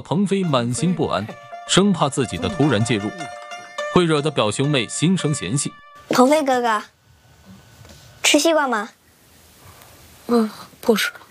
鹏飞满心不安，生怕自己的突然介入会惹得表兄妹心生嫌隙。 鹏飞哥哥，吃西瓜吗？ 不是。